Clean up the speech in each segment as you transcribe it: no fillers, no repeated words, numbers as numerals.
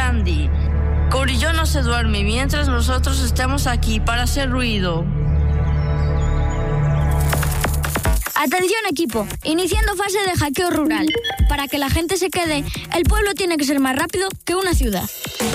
Andy. Corillón no se duerme mientras nosotros estamos aquí para hacer ruido. Atención, equipo, iniciando fase de hackeo rural. Para que la gente se quede, el pueblo tiene que ser más rápido que una ciudad.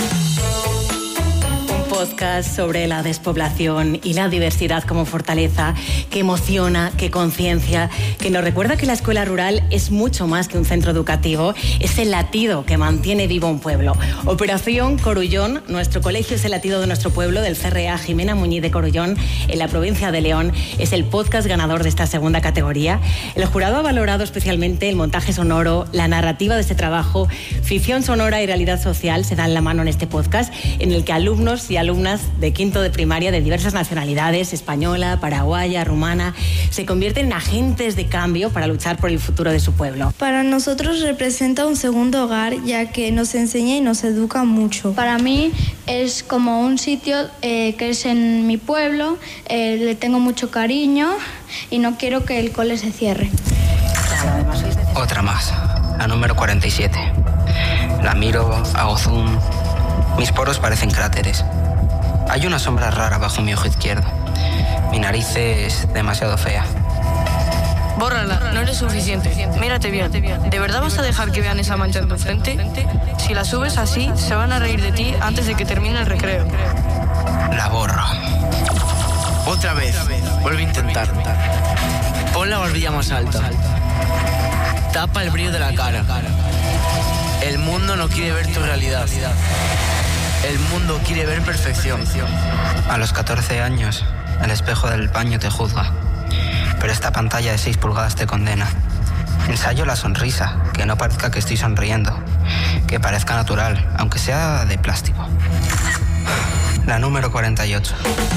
Podcast sobre la despoblación y la diversidad como fortaleza, que emociona, que conciencia, que nos recuerda que la escuela rural es mucho más que un centro educativo, es el latido que mantiene vivo un pueblo. Operación Corullón, nuestro colegio es el latido de nuestro pueblo, del CRA Jimena Muñiz de Corullón, en la provincia de León, es el podcast ganador de esta segunda categoría. El jurado ha valorado especialmente el montaje sonoro, la narrativa de este trabajo, ficción sonora y realidad social se dan la mano en este podcast, en el que alumnos y alumnas de quinto de primaria de diversas nacionalidades, española, paraguaya, rumana, se convierten en agentes de cambio para luchar por el futuro de su pueblo. Para nosotros representa un segundo hogar, ya que nos enseña y nos educa mucho. Para mí es como un sitio que es en mi pueblo, le tengo mucho cariño y no quiero que el cole se cierre. Otra más, la número 47. La miro, hago zoom. Mis poros parecen cráteres. Hay una sombra rara bajo mi ojo izquierdo. Mi nariz es demasiado fea. Bórrala, no eres suficiente. Mírate bien. ¿De verdad vas a dejar que vean esa mancha en tu frente? Si la subes así, se van a reír de ti antes de que termine el recreo. La borro. Otra vez. Vuelve a intentar. Pon la barbilla más alta. Tapa el brillo de la cara. El mundo no quiere ver tu realidad. El mundo quiere ver perfección. A los 14 años, el espejo del baño te juzga. Pero esta pantalla de 6 pulgadas te condena. Ensayo la sonrisa, que no parezca que estoy sonriendo. Que parezca natural, aunque sea de plástico. La número 48.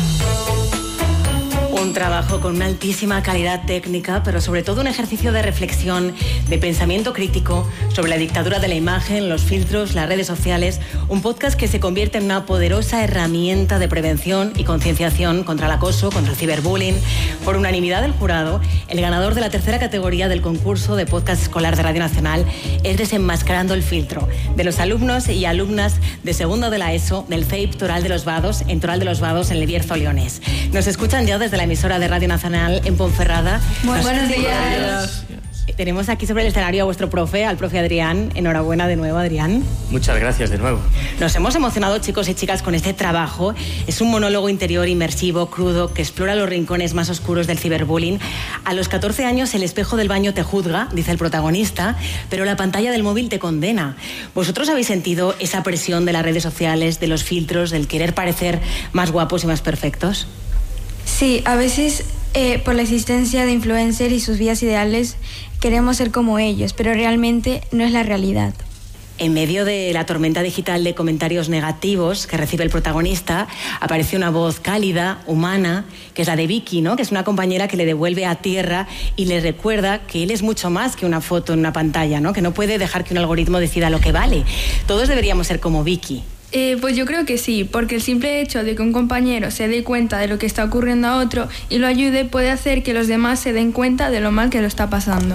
Un trabajo con una altísima calidad técnica, pero sobre todo un ejercicio de reflexión, de pensamiento crítico sobre la dictadura de la imagen, los filtros, las redes sociales. Un podcast que se convierte en una poderosa herramienta de prevención y concienciación contra el acoso, contra el ciberbullying. Por unanimidad del jurado, el ganador de la tercera categoría del concurso de podcast escolar de Radio Nacional es Desenmascarando el filtro, de los alumnos y alumnas de segundo de la ESO del CEIP Toral de los Vados, en Toral de los Vados, en El Bierzo, Leones. Nos escuchan ya desde la emisora de Radio Nacional en Ponferrada. Buenos días. Tenemos aquí sobre el escenario a vuestro profe, al profe Adrián. Enhorabuena de nuevo, Adrián. Muchas gracias de nuevo. Nos hemos emocionado, chicos y chicas, con este trabajo. Es un monólogo interior inmersivo, crudo, que explora los rincones más oscuros del ciberbullying. A los 14 años el espejo del baño te juzga, dice el protagonista, pero la pantalla del móvil te condena. ¿Vosotros habéis sentido esa presión de las redes sociales, de los filtros, del querer parecer más guapos y más perfectos? Sí, a veces por la existencia de influencers y sus vidas ideales queremos ser como ellos, pero realmente no es la realidad. En medio de la tormenta digital de comentarios negativos que recibe el protagonista, aparece una voz cálida, humana, que es la de Vicky, ¿no? Que es una compañera que le devuelve a tierra y le recuerda que él es mucho más que una foto en una pantalla, ¿no? Que no puede dejar que un algoritmo decida lo que vale. Todos deberíamos ser como Vicky. Pues yo creo que sí, porque el simple hecho de que un compañero se dé cuenta de lo que está ocurriendo a otro y lo ayude puede hacer que los demás se den cuenta de lo mal que lo está pasando.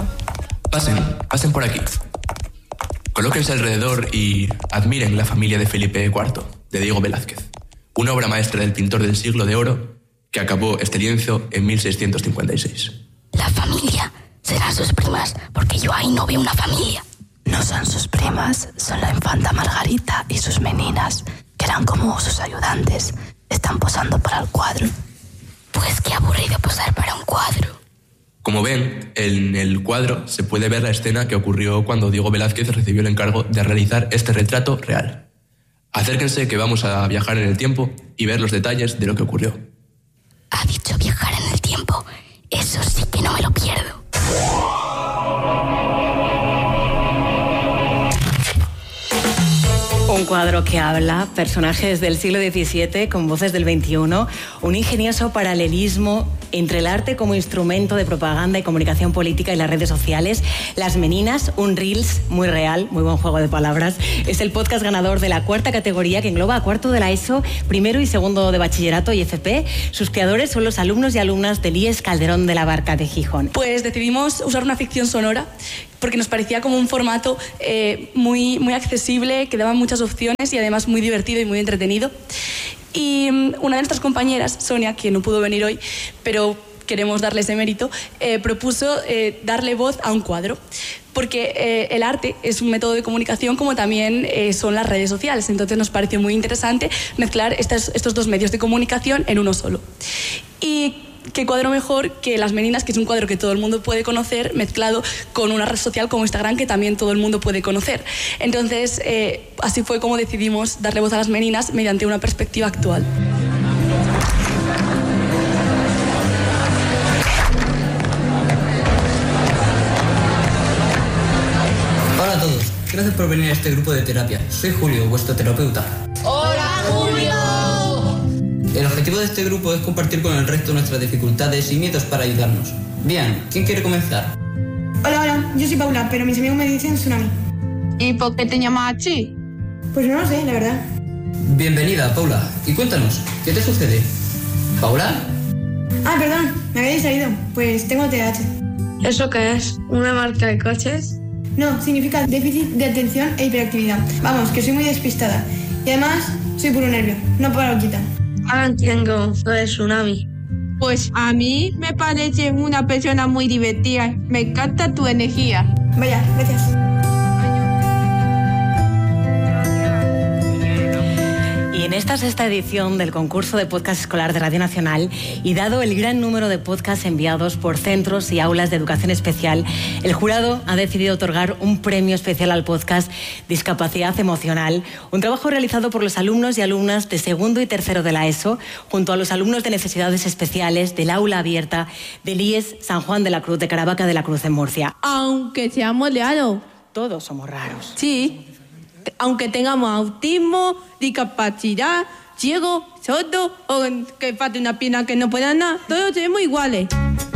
Pasen por aquí. Colóquense alrededor y admiren la familia de Felipe IV, de Diego Velázquez, una obra maestra del pintor del siglo de oro que acabó este lienzo en 1656. La familia serán sus primas, porque yo ahí no veo una familia. No son sus primas, son la infanta Margarita y sus meninas, que eran como sus ayudantes. Están posando para el cuadro. Pues qué aburrido posar para un cuadro. Como ven, en el cuadro se puede ver la escena que ocurrió cuando Diego Velázquez recibió el encargo de realizar este retrato real. Acérquense que vamos a viajar en el tiempo y ver los detalles de lo que ocurrió. Ha dicho viajar en el tiempo. Eso sí que no me lo pierdo. Un cuadro que habla, personajes del siglo XVII con voces del XXI, un ingenioso paralelismo entre el arte como instrumento de propaganda y comunicación política y las redes sociales. Las Meninas, un Reels muy real, muy buen juego de palabras. Es el podcast ganador de la cuarta categoría que engloba a cuarto de la ESO, primero y segundo de bachillerato y FP. Sus creadores son los alumnos y alumnas del IES Calderón de la Barca de Gijón. Pues decidimos usar una ficción sonora porque nos parecía como un formato muy, muy accesible, que daba muchas opciones y además muy divertido y muy entretenido. Y una de nuestras compañeras, Sonia, que no pudo venir hoy, pero queremos darle ese mérito, propuso darle voz a un cuadro, porque el arte es un método de comunicación como también son las redes sociales. Entonces nos pareció muy interesante mezclar estos dos medios de comunicación en uno solo. Y qué cuadro mejor que Las Meninas, que es un cuadro que todo el mundo puede conocer, mezclado con una red social como Instagram, que también todo el mundo puede conocer. Entonces, así fue como decidimos darle voz a Las Meninas mediante una perspectiva actual. Hola a todos, gracias por venir a este grupo de terapia. Soy Julio, vuestro terapeuta. ¡Hola, Julio! El objetivo de este grupo es compartir con el resto nuestras dificultades y miedos para ayudarnos. Bien, ¿quién quiere comenzar? Hola, yo soy Paula, pero mis amigos me dicen Tsunami. ¿Y por qué te llamas así? Pues no lo sé, la verdad. Bienvenida, Paula. Y cuéntanos, ¿qué te sucede? ¿Paula? Ah, perdón, me había distraído. Pues tengo TDAH. ¿Eso qué es? ¿Una marca de coches? No, significa déficit de atención e hiperactividad. Vamos, que soy muy despistada. Y además, soy puro nervio, no paro quita. Ahora entiendo lo de Tsunami. Pues a mí me parece una persona muy divertida. Me encanta tu energía. Vaya, gracias. Y en esta sexta edición del concurso de podcast escolar de Radio Nacional, y dado el gran número de podcasts enviados por centros y aulas de educación especial, el jurado ha decidido otorgar un premio especial al podcast Discapacidad Emocional, un trabajo realizado por los alumnos y alumnas de segundo y tercero de la ESO, junto a los alumnos de necesidades especiales del aula abierta del IES San Juan de la Cruz de Caravaca de la Cruz en Murcia. Aunque seamos raros. Todos somos raros. Sí. Aunque tengamos autismo, discapacidad, ciego, sordo o que falte una pierna que no pueda nada, todos somos iguales.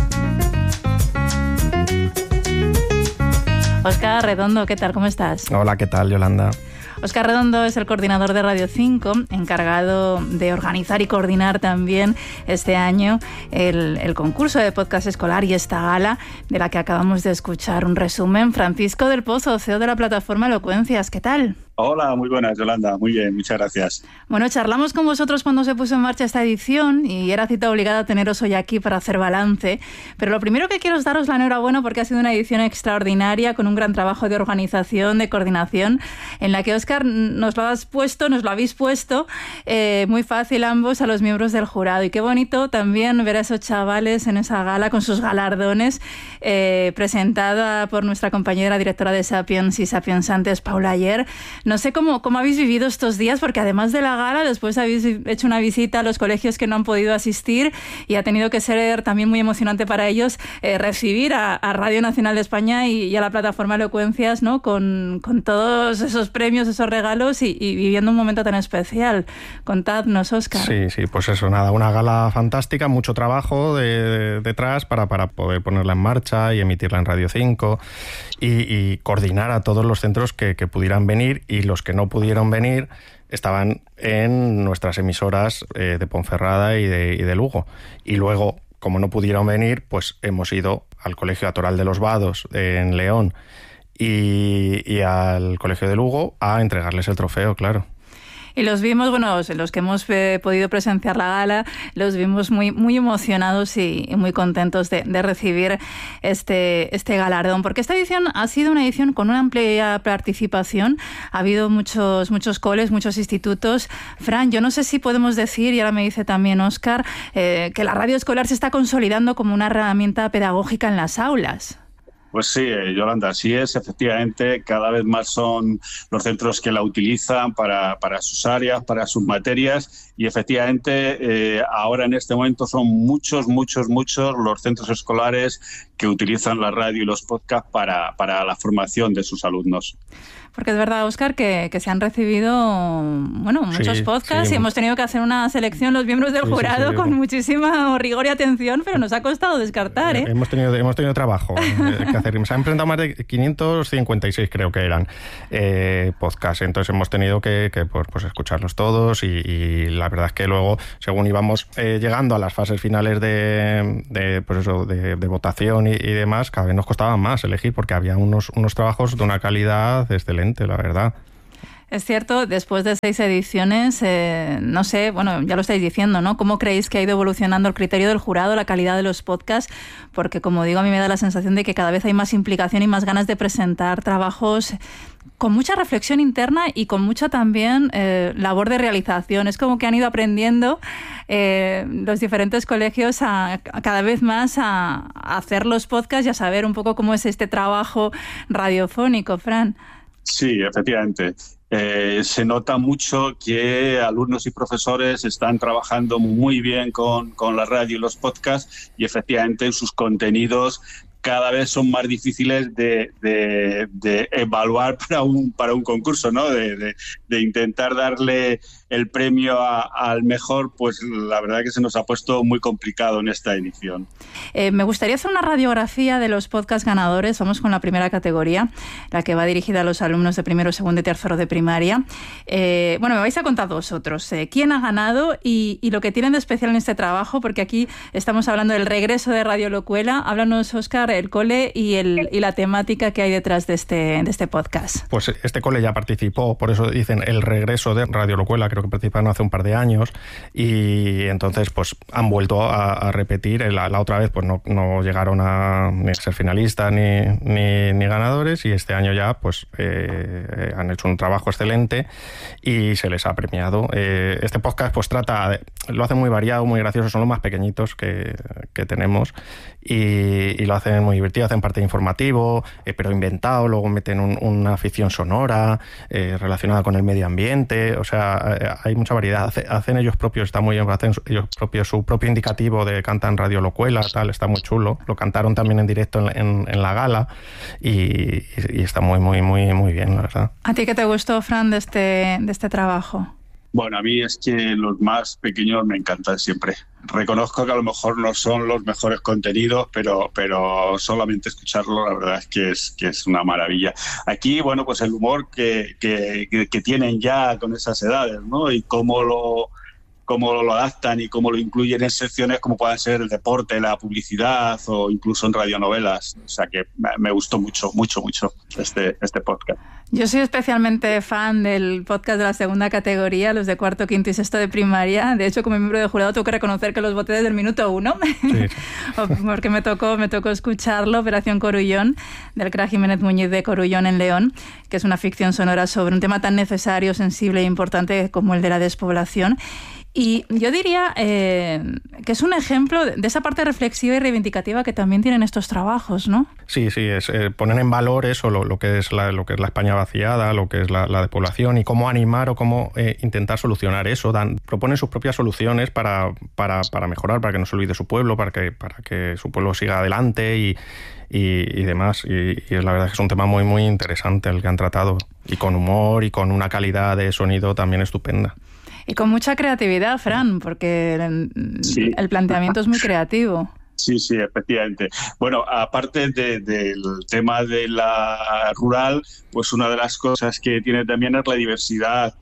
Óscar Redondo, ¿qué tal? ¿Cómo estás? Hola, ¿qué tal, Yolanda? Óscar Redondo es el coordinador de Radio 5, encargado de organizar y coordinar también este año el concurso de podcast escolar y esta gala de la que acabamos de escuchar un resumen. Francisco del Pozo, CEO de la plataforma Elocuencias, ¿qué tal? Hola, muy buenas, Yolanda. Muy bien, muchas gracias. Bueno, charlamos con vosotros cuando se puso en marcha esta edición y era cita obligada teneros hoy aquí para hacer balance. Pero lo primero que quiero es daros la enhorabuena porque ha sido una edición extraordinaria con un gran trabajo de organización, de coordinación, en la que, Óscar, nos lo habéis puesto muy fácil ambos a los miembros del jurado. Y qué bonito también ver a esos chavales en esa gala con sus galardones, presentada por nuestra compañera directora de Sapiens y Sapiensantes, Paula Ayer. No sé cómo habéis vivido estos días, porque además de la gala, después habéis hecho una visita a los colegios que no han podido asistir y ha tenido que ser también muy emocionante para ellos recibir a Radio Nacional de España y a la plataforma Elocuencias, ¿no? Con todos esos premios, esos regalos y viviendo un momento tan especial. Contadnos, Óscar. Sí, pues eso, nada, una gala fantástica, mucho trabajo detrás para poder ponerla en marcha y emitirla en Radio 5 y coordinar a todos los centros que pudieran venir, y los que no pudieron venir estaban en nuestras emisoras de Ponferrada y de Lugo. Y luego, como no pudieron venir, pues hemos ido al Colegio Atoral de los Vados en León y al Colegio de Lugo a entregarles el trofeo, claro. Y los vimos, los que hemos podido presenciar la gala, los vimos muy, muy emocionados y muy contentos de recibir este galardón, porque esta edición ha sido una edición con una amplia participación. Ha habido muchos coles, muchos institutos. Fran, yo no sé si podemos decir, y ahora me dice también Óscar, que la radio escolar se está consolidando como una herramienta pedagógica en las aulas. Pues sí, Yolanda, así es, efectivamente, cada vez más son los centros que la utilizan para sus áreas, para sus materias, y efectivamente ahora en este momento son muchos los centros escolares que utilizan la radio y los podcasts para la formación de sus alumnos. Porque es verdad, Óscar, que se han recibido muchos podcasts y hemos tenido que hacer una selección los miembros del jurado con muchísima rigor y atención, pero nos ha costado descartar, ¿eh? Hemos tenido trabajo que hacer. Se han presentado más de 556, creo que eran, podcasts. Entonces hemos tenido que pues escucharlos todos y la verdad es que luego, según íbamos llegando a las fases finales de votación y demás, cada vez nos costaba más elegir porque había unos trabajos de una calidad excelente, la verdad. Es cierto, después de 6 ediciones, no sé, bueno, ya lo estáis diciendo, ¿no? ¿Cómo creéis que ha ido evolucionando el criterio del jurado, la calidad de los podcasts? Porque, como digo, a mí me da la sensación de que cada vez hay más implicación y más ganas de presentar trabajos con mucha reflexión interna y con mucha también labor de realización. Es como que han ido aprendiendo los diferentes colegios cada vez más a hacer los podcasts y a saber un poco cómo es este trabajo radiofónico, Fran. Sí, efectivamente. Se nota mucho que alumnos y profesores están trabajando muy bien con la radio y los podcasts y efectivamente sus contenidos cada vez son más difíciles de evaluar para un concurso, ¿no? De intentar darle el premio al mejor, pues la verdad que se nos ha puesto muy complicado en esta edición. Me gustaría hacer una radiografía de los podcasts ganadores. Vamos con la primera categoría, la que va dirigida a los alumnos de primero, segundo y tercero de primaria. Me vais a contar vosotros quién ha ganado y lo que tienen de especial en este trabajo, porque aquí estamos hablando del regreso de Radio Locuela. Háblanos, Óscar, el cole y la temática que hay detrás de este podcast. Pues este cole ya participó, por eso dicen el regreso de Radio Locuela, creo que participaron hace un par de años, y entonces pues han vuelto a repetir. La otra vez pues no llegaron a ni ser finalistas ni ganadores, y este año ya pues han hecho un trabajo excelente y se les ha premiado. Este podcast pues lo hacen muy variado, muy gracioso, son los más pequeñitos que tenemos y lo hacen muy divertido, hacen parte informativo, pero inventado, luego meten una ficción sonora relacionada con el medio ambiente, o sea, hay mucha variedad, hacen ellos propios, está muy bien, hacen ellos propios su propio indicativo de cantan Radio Locuela, tal, está muy chulo, lo cantaron también en directo en la gala y está muy, muy, muy, muy bien, la verdad. ¿A ti qué te gustó, Fran, de este trabajo? Bueno, a mí es que los más pequeños me encantan siempre. Reconozco que a lo mejor no son los mejores contenidos, pero solamente escucharlo la verdad es que es una maravilla. Aquí, bueno, pues el humor que tienen ya con esas edades, ¿no? Y cómo lo adaptan y cómo lo incluyen en secciones como puedan ser el deporte, la publicidad o incluso en radionovelas. O sea que me gustó mucho, mucho, mucho este podcast. Yo soy especialmente fan del podcast de la segunda categoría, los de cuarto, quinto y sexto de primaria. De hecho, como miembro del jurado tengo que reconocer que los voté desde el minuto 1, sí. Porque me tocó escucharlo, Operación Corullón, del crack Jiménez Muñiz de Corullón en León, que es una ficción sonora sobre un tema tan necesario, sensible e importante como el de la despoblación. Y yo diría que es un ejemplo de esa parte reflexiva y reivindicativa que también tienen estos trabajos, ¿no? Sí, ponen en valor eso, lo que es la España vaciada, lo que es la despoblación y cómo animar o cómo intentar solucionar eso. Proponen sus propias soluciones para mejorar, para que no se olvide su pueblo, para que su pueblo siga adelante y demás. Y la verdad es que es un tema muy, muy interesante el que han tratado, y con humor y con una calidad de sonido también estupenda. Y con mucha creatividad, Fran, porque el planteamiento es muy creativo. Sí, efectivamente. Bueno, aparte del tema de la rural, pues una de las cosas que tiene también es la diversidad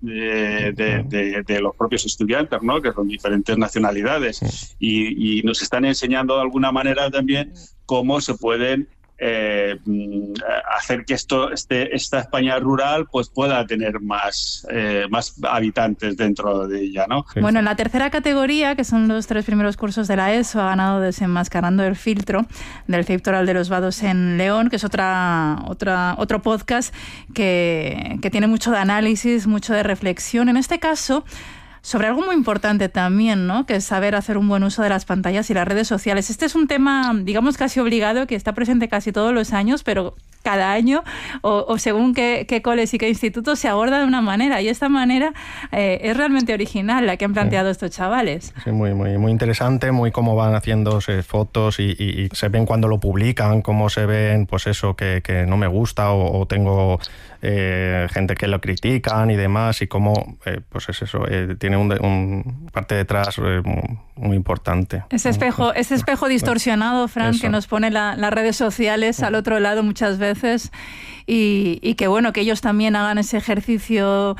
de los propios estudiantes, ¿no? Que son diferentes nacionalidades y nos están enseñando de alguna manera también cómo se pueden hacer que esta España rural pues pueda tener más habitantes dentro de ella, ¿no? Bueno, en la tercera categoría, que son los 3 primeros cursos de la ESO, ha ganado Desenmascarando el filtro, del CEIP Toral de los Vados en León, que es otro podcast que tiene mucho de análisis, mucho de reflexión. En este caso, sobre algo muy importante también, ¿no? Que es saber hacer un buen uso de las pantallas y las redes sociales. Este es un tema, digamos, casi obligado, que está presente casi todos los años, pero cada año o según qué coles y qué institutos se aborda de una manera, y esta manera es realmente original la que han planteado estos chavales. Sí, muy, muy, muy interesante, muy cómo van haciéndose fotos y se ven cuando lo publican, cómo se ven, pues eso, que no me gusta o tengo gente que lo critican y demás, y cómo, pues es eso, tiene un parte detrás muy importante. Ese espejo distorsionado, Fran, eso, que nos pone las redes sociales al otro lado muchas veces, y que bueno, que ellos también hagan ese ejercicio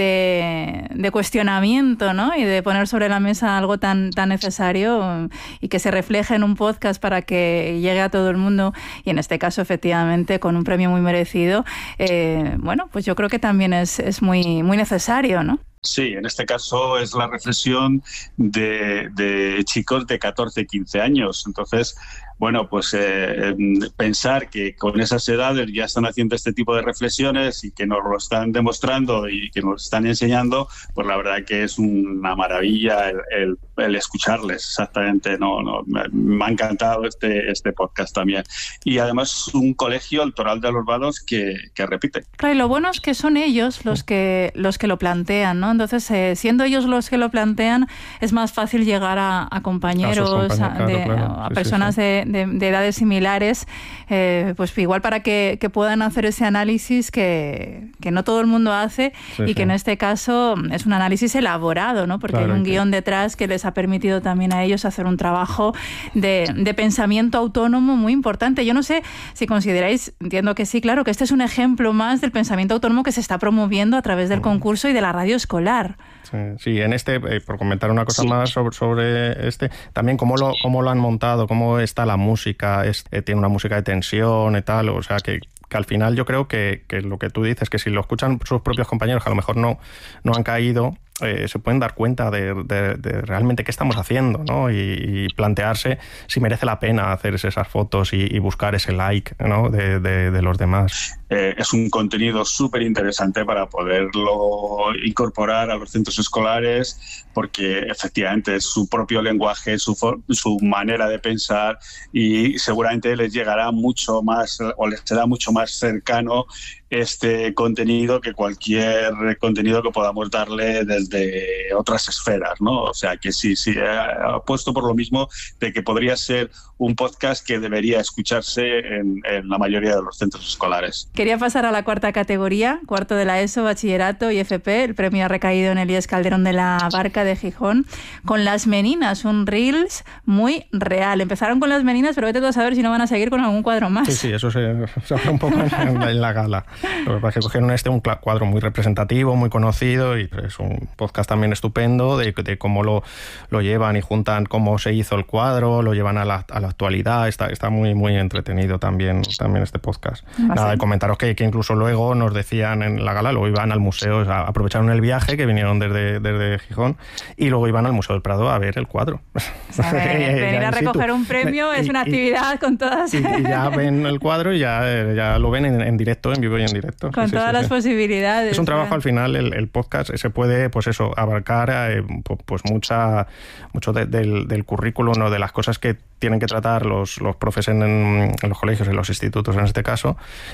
de cuestionamiento, ¿no? Y de poner sobre la mesa algo tan necesario, y que se refleje en un podcast para que llegue a todo el mundo, y en este caso efectivamente con un premio muy merecido. Bueno, pues yo creo que también es muy, muy necesario, ¿no? Sí, en este caso es la reflexión de chicos de 14, 15 años. Entonces, bueno, pues pensar que con esas edades ya están haciendo este tipo de reflexiones y que nos lo están demostrando y que nos están enseñando, pues la verdad que es una maravilla el escucharles, exactamente. Me ha encantado este podcast también. Y además un colegio, el Toral de los Vados, que repite. Claro, y lo bueno es que son ellos los que lo plantean, ¿no? Entonces, siendo ellos los que lo plantean, es más fácil llegar a compañeros, a personas de edades similares, pues igual para que puedan hacer ese análisis que no todo el mundo hace, y que en este caso es un análisis elaborado, ¿no? Porque hay un guión detrás que les ha permitido también a ellos hacer un trabajo de pensamiento autónomo muy importante. Yo no sé si consideráis, entiendo que sí, claro, que este es un ejemplo más del pensamiento autónomo que se está promoviendo a través del concurso y de la radio escolar. Sí, en por comentar una cosa más sobre también cómo lo han montado, cómo está la música, tiene una música de tensión y tal, o sea que al final yo creo que lo que tú dices, que si lo escuchan sus propios compañeros que a lo mejor no han caído, se pueden dar cuenta de realmente qué estamos haciendo, ¿no? Y plantearse si merece la pena hacerse esas fotos y buscar ese like, ¿no? de los demás. Es un contenido súper interesante para poderlo incorporar a los centros escolares, porque efectivamente es su propio lenguaje, su manera de pensar, y seguramente les llegará mucho más o les será mucho más cercano este contenido que cualquier contenido que podamos darle desde otras esferas, ¿no? O sea que sí, apuesto por lo mismo de que podría ser un podcast que debería escucharse en la mayoría de los centros escolares. Quería pasar a la cuarta categoría, cuarto de la ESO, bachillerato y FP. El premio ha recaído en Elías Calderón de la Barca de Gijón, con Las Meninas, un Reels muy real. Empezaron con Las Meninas, pero vete tú a saber si no van a seguir con algún cuadro más. Sí, eso se habla un poco en la gala. Lo que pasa es que cogieron un cuadro muy representativo, muy conocido, y es un podcast también estupendo de cómo lo llevan y juntan cómo se hizo el cuadro, lo llevan a la actualidad. Está muy, muy entretenido también este podcast. Nada, de comentaros que incluso luego nos decían en la gala, luego iban al museo, aprovecharon el viaje que vinieron desde Gijón, y luego iban al Museo del Prado a ver el cuadro. O sea, venir a recoger un premio es una actividad con todas... Y ya ven el cuadro y ya lo ven en directo, en vivo y en directo. Con todas las posibilidades. Es un trabajo, al final, el podcast se puede, pues eso, abarcar pues mucho del currículum, ¿no? De las cosas que tienen que tratar los profes en los colegios, en los institutos en este caso,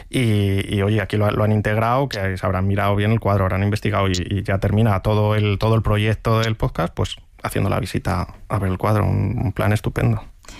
y oye, aquí lo han integrado, que se habrán mirado bien el cuadro, habrán investigado, y ya termina todo el proyecto del podcast, pues haciendo la visita a ver el cuadro, un plan estupendo.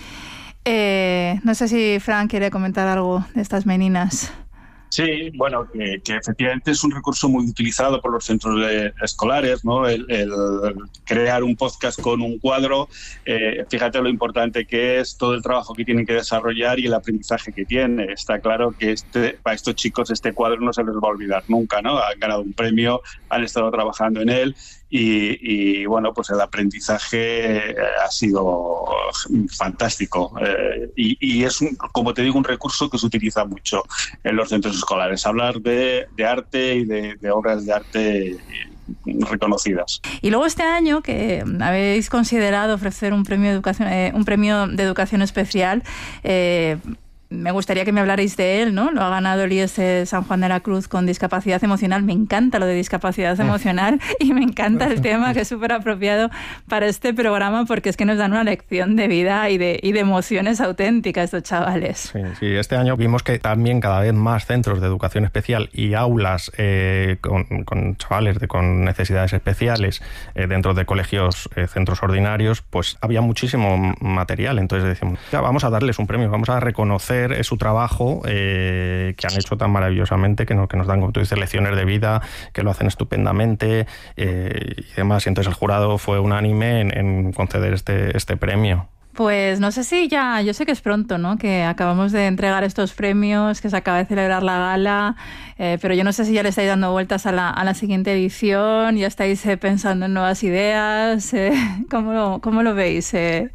No sé si Fran quiere comentar algo de estas meninas. Sí, bueno, que efectivamente es un recurso muy utilizado por los centros escolares, ¿no? El crear un podcast con un cuadro, fíjate lo importante que es, todo el trabajo que tienen que desarrollar y el aprendizaje que tiene. Está claro que para estos chicos este cuadro no se les va a olvidar nunca, ¿no? Han ganado un premio, han estado trabajando en él, y bueno, pues el aprendizaje ha sido fantástico, y es, como te digo, un recurso que se utiliza mucho en los centros escolares, hablar de arte y de obras de arte reconocidas. Y luego este año que habéis considerado ofrecer un premio de educación especial, me gustaría que me hablarais de él, ¿no? Lo ha ganado el IES San Juan de la Cruz con discapacidad emocional. Me encanta lo de discapacidad emocional y me encanta el tema, que es súper apropiado para este programa, porque es que nos dan una lección de vida y de emociones auténticas estos chavales. Sí, este año vimos que también cada vez más centros de educación especial y aulas con chavales con necesidades especiales dentro de colegios, centros ordinarios, pues había muchísimo material. Entonces decimos, ya, vamos a darles un premio, vamos a reconocer su trabajo que han hecho tan maravillosamente, que nos dan, como tú dices, lecciones de vida, que lo hacen estupendamente y demás. Y entonces el jurado fue unánime en conceder este premio. Pues no sé si ya, yo sé que es pronto, ¿no? Que acabamos de entregar estos premios, que se acaba de celebrar la gala, pero yo no sé si ya le estáis dando vueltas a la siguiente edición, ya estáis pensando en nuevas ideas, ¿cómo lo veis?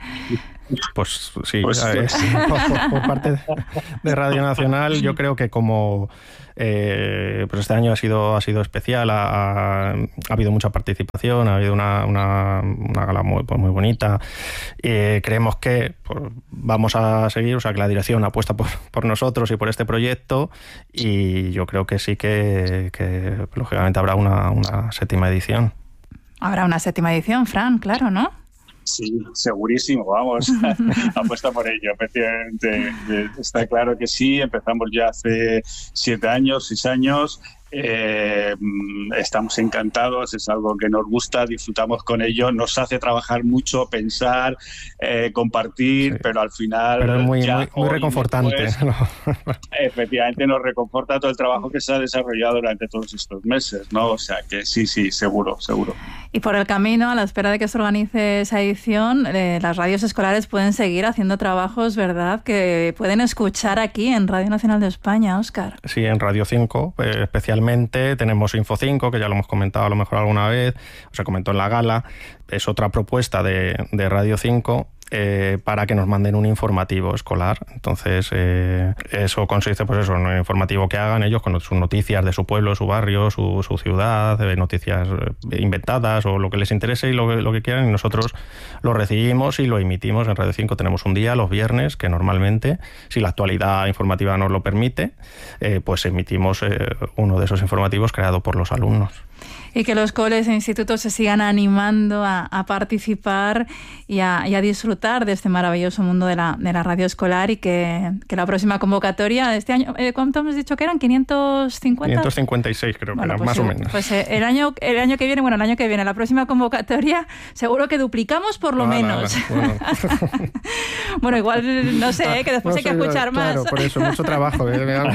Pues sí, por parte de Radio Nacional, yo creo que como pues este año ha sido especial, ha habido mucha participación, ha habido una gala muy bonita. Creemos que vamos a seguir, o sea, que la dirección apuesta por nosotros y por este proyecto, y yo creo que sí que lógicamente habrá una séptima edición. Habrá una séptima edición, Fran, claro, ¿no? Sí, segurísimo, vamos, apuesta por ello, efectivamente. Está claro que sí, empezamos ya hace 6 años. Estamos encantados, es algo que nos gusta, disfrutamos con ello, nos hace trabajar mucho, pensar, compartir, sí. Pero al final... Pero es muy reconfortante. Después, efectivamente nos reconforta todo el trabajo que se ha desarrollado durante todos estos meses, ¿no? O sea que sí, seguro. Y por el camino, a la espera de que se organice esa edición, las radios escolares pueden seguir haciendo trabajos, ¿verdad?, que pueden escuchar aquí en Radio Nacional de España, Óscar. Sí, en Radio 5, especialmente tenemos Info 5, que ya lo hemos comentado a lo mejor alguna vez, o se comentó en la gala. Es otra propuesta de Radio 5 para que nos manden un informativo escolar. Entonces, eso consiste, pues eso, en un informativo que hagan ellos con sus noticias de su pueblo, su barrio, su ciudad, noticias inventadas o lo que les interese y lo que quieran, y nosotros lo recibimos y lo emitimos. En Radio 5 tenemos un día, los viernes, que normalmente, si la actualidad informativa nos lo permite, pues emitimos uno de esos informativos creado por los alumnos. Y que los coles e institutos se sigan animando a participar y a disfrutar de este maravilloso mundo de la radio escolar, y que la próxima convocatoria de este año, ¿cuánto hemos dicho que eran? ¿550? 556 creo que eran, pues más o menos. Pues el año que viene, la próxima convocatoria, seguro que duplicamos por lo menos. Bueno, igual, no sé, que después hay que escuchar más. Claro, por eso, mucho trabajo.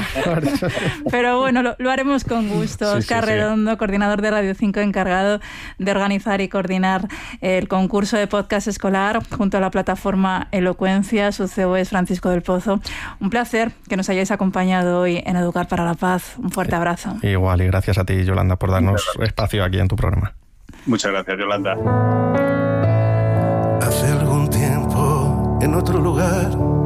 Pero bueno, lo haremos con gusto. Óscar Redondo, coordinador de Radio 5, encargado de organizar y coordinar el concurso de podcast escolar junto a la plataforma Elocuencia. Su CEO es Francisco del Pozo. Un placer que nos hayáis acompañado hoy en Educar para la Paz. Un fuerte abrazo. Igual, y gracias a ti, Yolanda, por darnos espacio aquí en tu programa. Muchas gracias, Yolanda. Hace algún tiempo, en otro lugar,